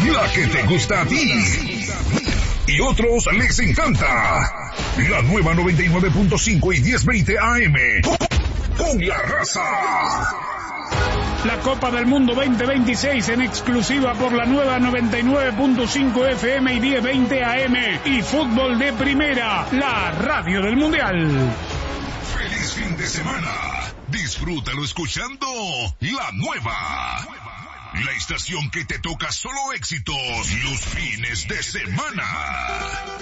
la que te gusta a ti y otros les encanta. La nueva 99.5 y 1020 AM. Con la raza. La Copa del Mundo 2026 en exclusiva por la nueva 99.5 FM y 1020 AM. Y fútbol de primera, la radio del Mundial. Feliz fin de semana. Disfrútalo escuchando La Nueva. La estación que te toca solo éxitos los fines de semana.